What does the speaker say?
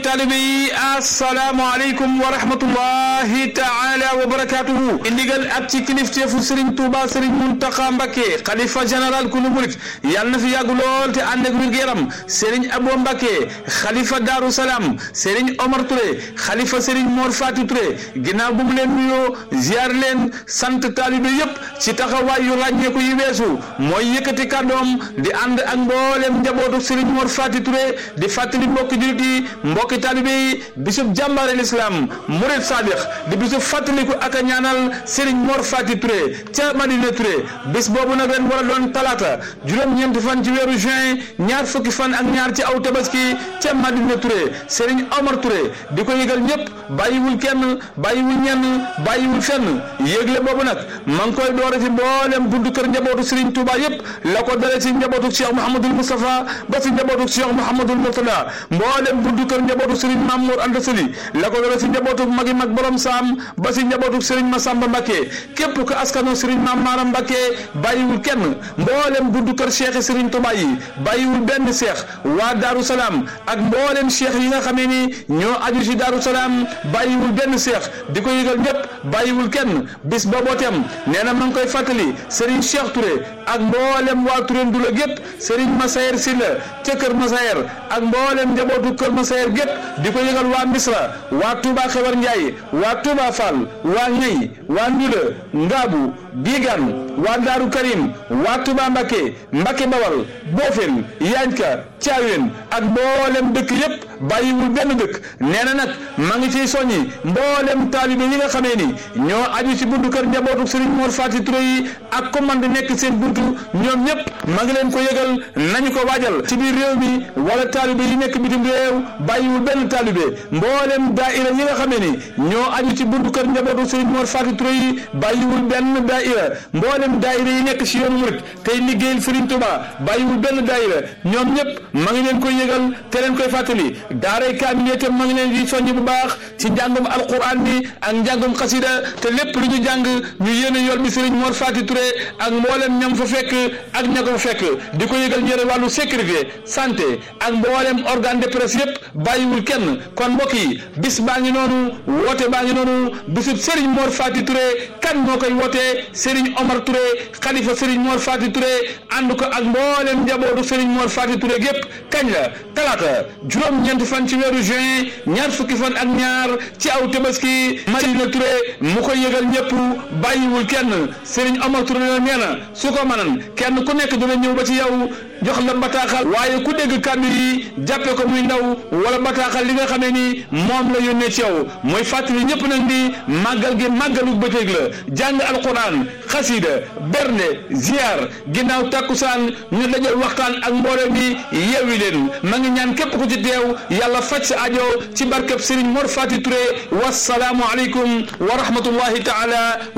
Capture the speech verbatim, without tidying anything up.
taalibe yi assalaamu aleykum wa rahmatullahi taala wa barakatuhu indigal ak ci kilifteefu Serigne Touba Serigne Mountakha Mbacké xalifa général ku nu murit yàlla na fi yàgg lool te ànd ak wér-gu-yaram Serigne Abo Mbacké xalifa Darou Salam Serigne Omar Touré xalifa Serigne Mor Fatou Touré ginnaaw bu mu leen nuyoo ziar leen sant taalibe yépp ci taxawaay yu ràññeeku yi weesu mooy yëkkati kàddoom di ànd ak mboolem njabootu Serigne Mor Fatou Touré di fàttali mbokki jullit yi mbokki taalibe yi bisub jàmbaare l'islam murid sadiq di bisub fàttaliku ak a ñaanal Serigne Mor Fatou Touré ca Madina Touré bis boobu nag ren war a doon talaata juróom-ñeenti fan ci weeru juin ñaar fukki fan ak ñaar ci aw tabaski ca Madina Touré Serigne Omar Touré di ko yëgal ñëpp bàyyiwul kenn bàyyiwul ñenn bàyyiwul fenn yëgle boobu nag ma ngi koy doore ci mboolem buntu kër njabootu Serigne Touba yëpp la ko dale ci njabootu Cheikh Mouhamadoul Moustapha ba ci njabootu Cheikh Mouhamadoul Mourtada mboolem buntu kër njabootu Serigne Mamour Anta Sali la ko dale ci njabootu magi mag borom saam ba ci njabootu Serigne Massamba Mbacké képp ko askano Serigne Mame Maram Mbacké bàyyiwul kenn mboolem buntu kër Cheikh Serigne Touba yi bàyyiwul benn Cheikh waa Darou Salam ak mboolem Cheikh yi nga xamee ni ñoo aju ci Darou Salam bàyyiwul benn Cheikh di ko yëgal ñëpp bàyyiwul kenn bis booboo tem nee na ma ngi koy fàttali Serigne Cheikh Touré ak mboolem waa Touré Ndula gépp Serigne Massayer Sylla ca Kër Massayer ak mboolem njabootu Kër Massayer gépp di ko yëgal waa Misra waa Touba Xewar Ndiaye waa Touba Fall waa Ñey waa Ndula Ngaabu Bigan waa Daaru Karim waa Touba Mbacké Mbacké Bawal Bofel Yanka Thiawén ak mboolem dëkk yépp bàyyiwul benn dëkk nee na nag ma ngi ciy soññi mboolem taalibe yi nga xamee ni ñoo aju ci buntu kër njabootu Serigne Mor Fatou Touré yi ak commande nekk seen buntu ñoom ñëpp ma ngi leen ko yëgal nañu ko waajal ci biir réew mi wala taalibe yi nekk bitim réew bàyyiwul benn taalibe mboolem daaira yi nga xamee ni ñoo aju ci buntu kër njabootu Serigne Mor Fatou Touré yi bàyyiwul benn daaira mboolem daaira yi nekk ci yoonu murit tey liggéeyal Serigne Touba bàyyiwul benn daaira ñoom ñëpp ma ngi leen koy yëgal te leen koy fàttali daaray kaamil itam ma ngi leen di soññ bu baax ci njàngum alquran bi ak njàngum xasida te lépp lu ñu jàng ñu yéene yool bi Serigne Mor Fatou Touré ak mboolem ñam fa fekk ak ña ko fa fekk di ko yëgal ñëre wàllu sécurité santé ak mboolem organe de presse yépp bàyyiwul kenn kon mbokk yi bis baa ngi noonu woote baa ngi noonu bisub Serigne Mor Fatou Touré kan moo koy wootee Serigne Omar Touré xalifa Serigne Mor Fatou Touré ànd ko ak mboolem njabootu Serigne Mor Fatou Touré gépp kañ la talaata juróom-ñeenti fan ci weeru juin ñaar fukki fan ak ñaar ci aw tabaski Madina Touré mu koy yëgal ñëpp bàyyiwul kenn Serigne Omar Touré la nee na su ko mënan kenn ku nekk dina ñëw ba ci yow jox la bataaxal waaye ku dégg kàddu yi jàppe ko muy ndaw wala bataaxal li nga xamee ni moom la yónnee ci yow mooy fàttali ñëpp nag di màggal gi màggalu bëccëg la jàng alquran xasida bernde ziar ginnaaw takkusaan ñu dajal waxtaan ak mbooloo bi yeewi leen ma ngi ñaan képp ku ci teew yàlla faj sa ajo ci barkeb Serigne Mor Fatou Touré wassalaamu aleykum wa rahmatullahi taala